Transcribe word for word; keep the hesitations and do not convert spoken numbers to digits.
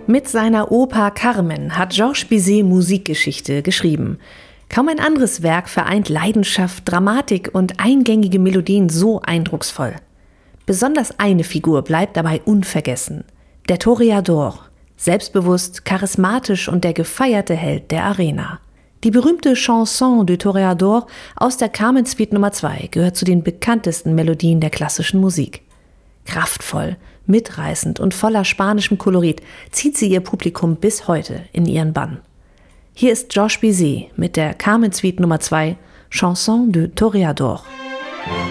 Mit seiner Oper Carmen hat Georges Bizet Musikgeschichte geschrieben. Kaum ein anderes Werk vereint Leidenschaft, Dramatik und eingängige Melodien so eindrucksvoll. Besonders eine Figur bleibt dabei unvergessen: der Toreador, selbstbewusst, charismatisch und der gefeierte Held der Arena. Die berühmte Chanson du Toreador aus der Carmen-Suite Nummer zwei gehört zu den bekanntesten Melodien der klassischen Musik. Kraftvoll, mitreißend und voller spanischem Kolorit zieht sie ihr Publikum bis heute in ihren Bann. Hier ist Georges Bizet mit der Carmen-Suite Nummer zwei, Chanson du Toreador.